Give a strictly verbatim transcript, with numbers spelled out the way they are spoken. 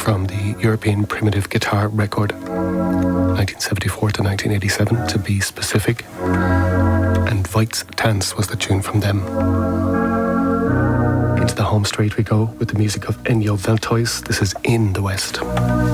from the European Primitive Guitar record, nineteen seventy-four to nineteen eighty-seven to be specific, and Weitz Tanz was the tune from them. Into the home straight we go with the music of Ennio Veltois. This is In the West.